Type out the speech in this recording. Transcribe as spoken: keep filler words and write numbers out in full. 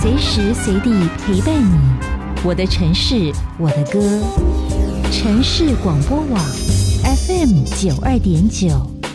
随时随地陪伴你。我的城市，我的歌。城市广播网 F M 九二点九。